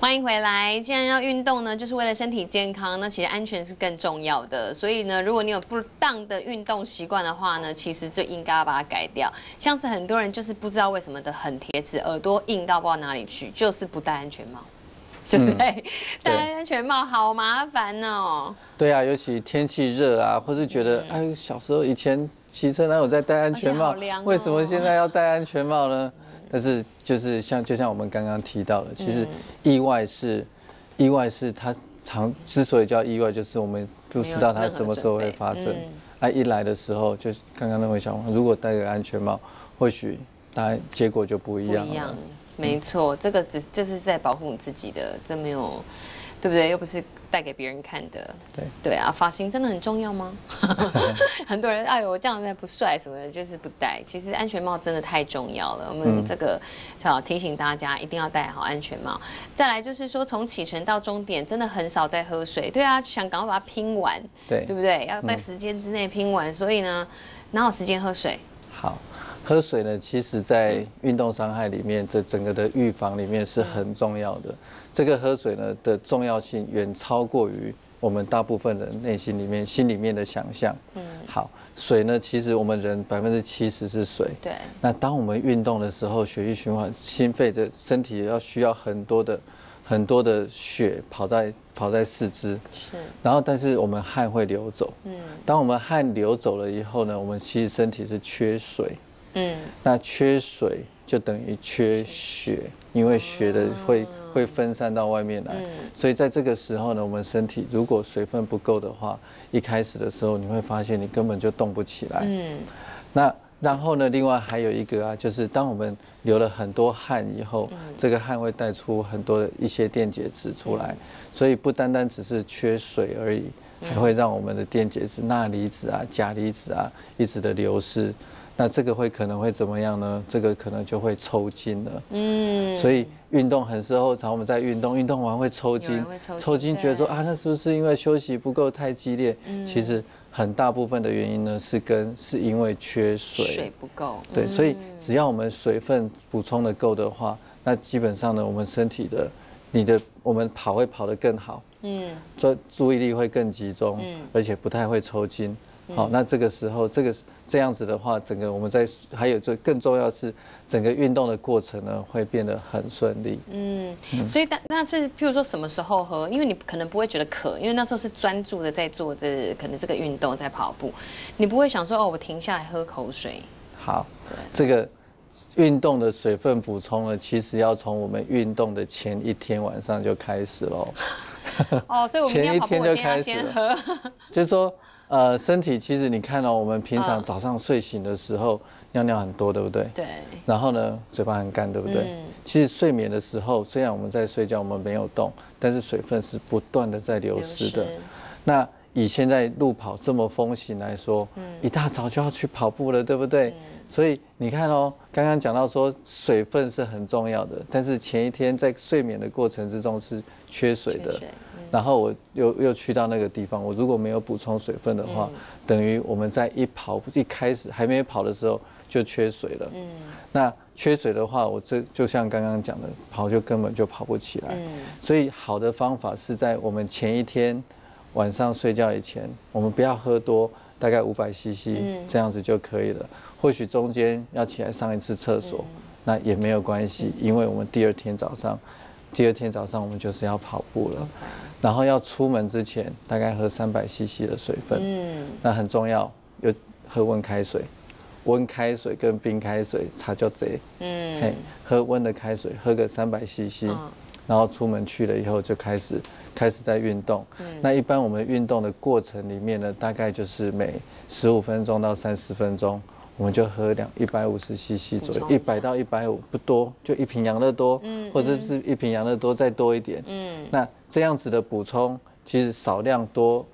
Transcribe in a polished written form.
欢迎回来。既然要运动呢，就是为了身体健康，那其实安全是更重要的。所以呢，如果你有不当的运动习惯的话呢，其实就应该要把它改掉。像是很多人就是不知道为什么的很铁齿，耳朵硬到不知道哪里去，就是不戴安全帽。对不对？戴安全帽好麻烦哦。 对啊，尤其天气热啊，或是觉得哎，小时候以前骑车哪有在戴安全帽？为什么现在要戴安全帽呢？但是就像我们刚刚提到的，其实意外是它之所以叫意外，就是我们不知道它什么时候会发生。一来的时候，就刚刚那位小朋友，如果戴个安全帽，或许当然结果就不一样了。 没错，这是在保护你自己的，这没有，对不对？又不是带给别人看的。对啊，发型真的很重要吗？很多人哎呦，我这样子不帅什么的，就是不戴。其实安全帽真的太重要了，我们这个提醒大家一定要戴好安全帽。再来就是说，从启程到终点，真的很少在喝水。对啊，想赶快把它拼完，对不对？要在时间之内拼完，所以呢，哪有时间喝水？ 好。喝水呢，其实在运动伤害里面，这整个的预防里面是很重要的。这个喝水呢的重要性远超过于我们大部分人心里面的想象。好，水呢，其实我们人70%是水。对。那当我们运动的时候，血液循环，心肺的身体需要很多的血跑在四肢。是。然后，但是我们汗会流走。当我们汗流走了以后呢，我们其实身体是缺水。那缺水就等于缺血，因为血的会分散到外面来，所以在这个时候呢，我们身体如果水分不够的话，一开始的时候你会发现你根本就动不起来。那然后呢，另外还有一个啊，就是当我们流了很多汗以后，这个汗会带出很多的一些电解质出来，所以不单单只是缺水而已，还会让我们的电解质钠离子啊、钾离子啊一直的流失。那这个可能会怎么样呢？这个可能就会抽筋了。所以运动很时候，常我们在运动完会抽筋，抽筋觉得说啊，那是不是因为休息不够太激烈？其实很大部分的原因呢是因为缺水， 水不够。 对，所以只要我们水分补充的够的话，那基本上呢，我们身体的我们会跑得更好，注意力会更集中，而且不太会抽筋。好，那这个时候这样子的话，整个我们还有最更重要的是，整个运动的过程呢会变得很顺利。 所以那是譬如说什么时候喝？因为你可能不会觉得渴，因为那时候是专注的在做可能这个运动在跑步，你不会想说哦，我停下来喝口水。 好，这个运动的水分补充呢，其实要从我们运动的前一天晚上就开始喽。 所以我明天跑步，我今天要先喝。 就是说。身体其实你看到我们平常早上睡醒的时候，尿很多，对不对？对。然后呢，嘴巴很干，对不对？其实睡眠的时候，虽然我们在睡觉，我们没有动，但是水分是不断的在流失的。那以现在路跑这么风行来说，一大早就要去跑步了，对不对？所以你看哦，刚刚讲到说水分是很重要的，但是前一天在睡眠的过程之中是缺水的。然后我又去到那个地方，我如果没有补充水分的话，等于我们在一开始还没跑的时候就缺水了。那缺水的话，就像刚刚讲的，跑就根本就跑不起来。所以好的方法是在我们前一天晚上睡觉以前，我们不要喝多，大概500cc 这样子就可以了。或许中间要起来上一次厕所，那也没有关系，因为我们第二天早上我们就是要跑步了。然后要出门之前，大概喝300cc 的水分，那很重要。有喝温开水，温开水跟冰开水差就贼，喝温的开水，喝个300cc，然后出门去了以后就开始在运动。那一般我们运动的过程里面呢，大概就是每15分钟到30分钟。我们就喝150cc 左右，100到150不多，就一瓶养乐多，或者是一瓶养乐多再多一点。那这样子的补充，其实少量多